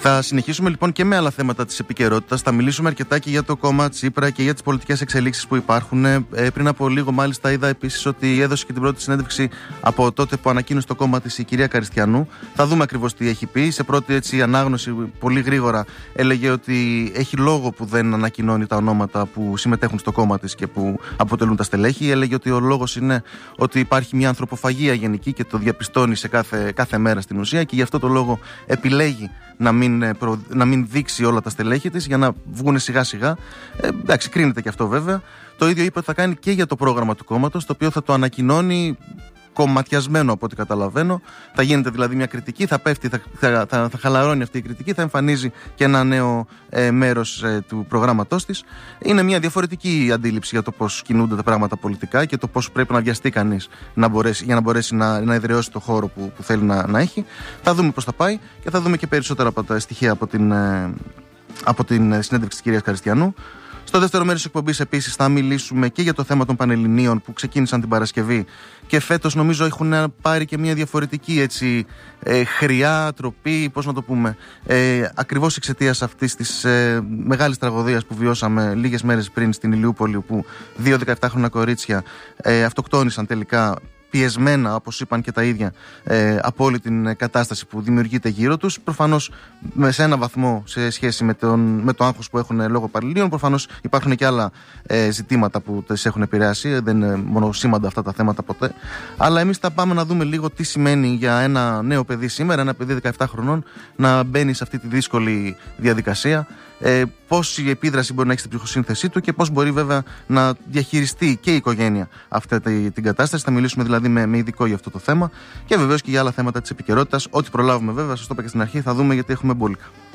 Θα συνεχίσουμε λοιπόν και με άλλα θέματα της επικαιρότητας. Θα μιλήσουμε αρκετά και για το κόμμα Τσίπρα και για τις πολιτικές εξελίξεις που υπάρχουν. Πριν από λίγο, μάλιστα, είδα επίσης ότι έδωσε και την πρώτη συνέντευξη από τότε που ανακοίνωσε το κόμμα της η κυρία Καριστιανού. Θα δούμε ακριβώς τι έχει πει. Σε πρώτη έτσι ανάγνωση, πολύ γρήγορα, έλεγε ότι έχει λόγο που δεν ανακοινώνει τα ονόματα που συμμετέχουν στο κόμμα της και που αποτελούν τα στελέχη. Έλεγε ότι ο λόγος είναι ότι υπάρχει μια ανθρωποφαγία γενική και το διαπιστώνει σε κάθε μέρα στην ουσία και γι' αυτό το λόγο επιλέγει να μην δείξει όλα τα στελέχη της για να βγουν σιγά σιγά. Εντάξει, κρίνεται και αυτό βέβαια. Το ίδιο είπε ότι θα κάνει και για το πρόγραμμα του κόμματος, το οποίο θα το ανακοινώνει κομματιασμένο από ό,τι καταλαβαίνω. Θα γίνεται δηλαδή μια κριτική, θα πέφτει, θα χαλαρώνει αυτή η κριτική, θα εμφανίζει και ένα νέο μέρος του προγράμματός της. Είναι μια διαφορετική αντίληψη για το πώς κινούνται τα πράγματα πολιτικά και το πώς πρέπει να βιαστεί κανείς για να μπορέσει να εδραιώσει το χώρο που θέλει να έχει. Θα δούμε πώς θα πάει και θα δούμε και περισσότερα από τα στοιχεία από την συνέντευξη της κυρίας Καριστιανού. Στο δεύτερο μέρος της εκπομπής επίσης θα μιλήσουμε και για το θέμα των Πανελληνίων που ξεκίνησαν την Παρασκευή και φέτος νομίζω έχουν πάρει και μια διαφορετική έτσι, χρειά, τροπή, πώς να το πούμε, ακριβώς εξαιτίας αυτής της μεγάλης τραγωδίας που βιώσαμε λίγες μέρες πριν στην Ηλιούπολη, όπου 2 17χρονα κορίτσια αυτοκτόνησαν τελικά, πιεσμένα, όπως είπαν και τα ίδια, από όλη την κατάσταση που δημιουργείται γύρω τους. Προφανώς σε ένα βαθμό σε σχέση με το άγχος που έχουν λόγω Πανελληνίων. Προφανώς υπάρχουν και άλλα ζητήματα που τις έχουν επηρεάσει. Δεν είναι μονοσήμαντα αυτά τα θέματα ποτέ. Αλλά εμείς θα πάμε να δούμε λίγο τι σημαίνει για ένα νέο παιδί σήμερα, ένα παιδί 17 χρονών, να μπαίνει σε αυτή τη δύσκολη διαδικασία. Πώς η επίδραση μπορεί να έχει στην ψυχοσύνθεσή του και πώς μπορεί βέβαια να διαχειριστεί και η οικογένεια αυτή την κατάσταση. Θα μιλήσουμε δηλαδή με ειδικό για αυτό το θέμα και βεβαίως και για άλλα θέματα της επικαιρότητας. Ό,τι προλάβουμε βέβαια, σας το είπα και στην αρχή, θα δούμε γιατί έχουμε μπόλικα.